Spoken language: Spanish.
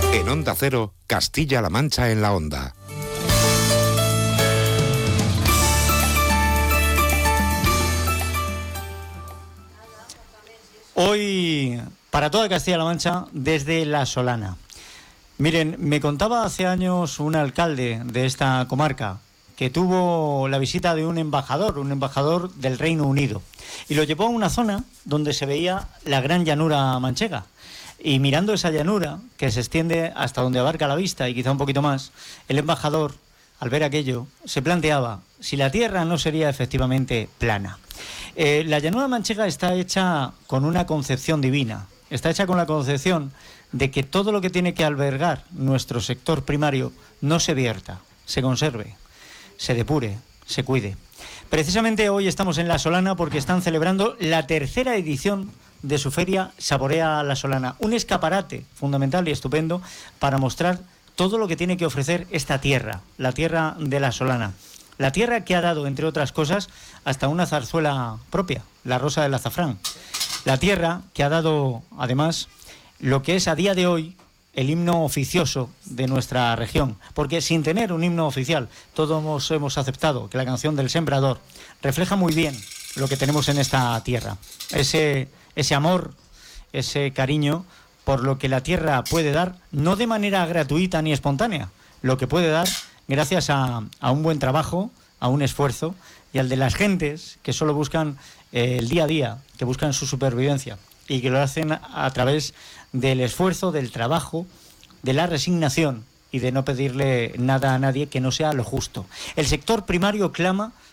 En Onda Cero, Castilla-La Mancha en la Onda. Hoy, para toda Castilla-La Mancha, desde La Solana. Miren, me contaba hace años un alcalde de esta comarca que tuvo la visita de un embajador del Reino Unido, y lo llevó a una zona donde se veía la gran llanura manchega. Y mirando esa llanura, que se extiende hasta donde abarca la vista y quizá un poquito más, el embajador, al ver aquello, se planteaba si la tierra no sería efectivamente plana. La llanura manchega está hecha con una concepción divina, está hecha con la concepción de que todo lo que tiene que albergar nuestro sector primario no se vierta, se conserve, se depure, se cuide. Precisamente hoy estamos en La Solana porque están celebrando la tercera edición de su feria Saborea La Solana, un escaparate fundamental y estupendo para mostrar todo lo que tiene que ofrecer esta tierra, la tierra de La Solana. La tierra que ha dado, entre otras cosas, hasta una zarzuela propia, la Rosa del Azafrán. La tierra que ha dado, además, lo que es a día de hoy el himno oficioso de nuestra región. Porque sin tener un himno oficial, todos hemos aceptado que la canción del Sembrador refleja muy bien lo que tenemos en esta tierra. Ese amor, ese cariño por lo que la tierra puede dar, no de manera gratuita ni espontánea, lo que puede dar gracias a un buen trabajo, a un esfuerzo, y al de las gentes que solo buscan el día a día, que buscan su supervivencia y que lo hacen a través del esfuerzo, del trabajo, de la resignación y de no pedirle nada a nadie que no sea lo justo. El sector primario clama